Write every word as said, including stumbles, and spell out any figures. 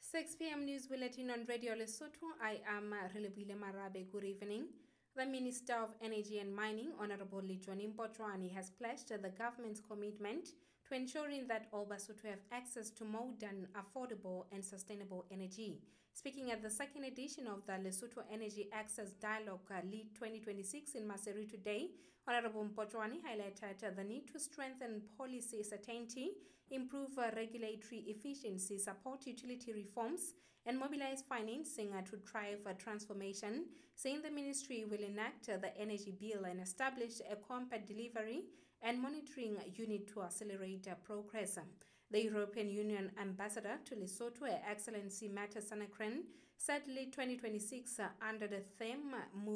six p m News Bulletin on Radio Lesotho. I am Relebile Marabe. Good evening. The Minister of Energy and Mining, Honorable Lijoni Mpotjoane, has pledged the government's commitment to ensuring all Basotho have access to modern, affordable and sustainable energy. Speaking at the second edition of the Lesotho Energy Access Dialogue uh, Lead twenty twenty-six in Maseru today, Honorable Mpotjoane highlighted uh, the need to strengthen policy certainty, improve uh, regulatory efficiency, support utility reforms and mobilize financing uh, to drive uh, transformation, saying the ministry will enact uh, the energy bill and establish a compact delivery and monitoring unit to accelerate uh, progress. The European Union Ambassador to Lesotho, Her Excellency Mata Sanakren, said Lead twenty twenty-six uh, under the theme uh,